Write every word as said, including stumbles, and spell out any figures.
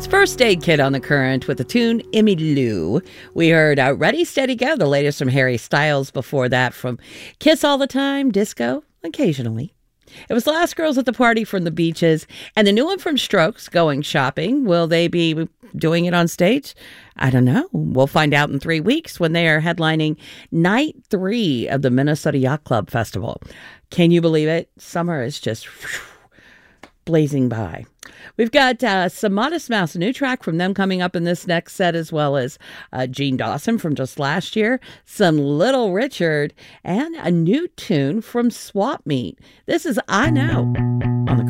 First Aid Kit on the Current with the tune Emmylou. We heard uh, Ready, Steady, Go, the latest from Harry Styles. Before that, from Kiss All the Time, Disco, occasionally. It was Last Girls at the Party from the Beaches, and the new one from Strokes, Going Shopping. Will they be doing it on stage? I don't know. We'll find out in three weeks when they are headlining night three of the Minnesota Yacht Club Festival. Can you believe it? Summer is just whew, blazing by. We've got uh, some Modest Mouse, a new track from them coming up in this next set, as well as uh, Gene Dawson from just last year, some Little Richard, and a new tune from Swap Meet. This is I Know.